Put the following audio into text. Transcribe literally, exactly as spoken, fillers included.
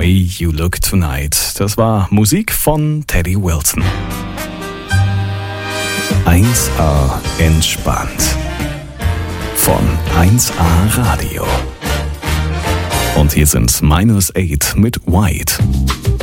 Way You Look Tonight. Das war Musik von Teddy Wilson. eins A entspannt. Von eins A Radio. Und hier sind Minus acht mit White.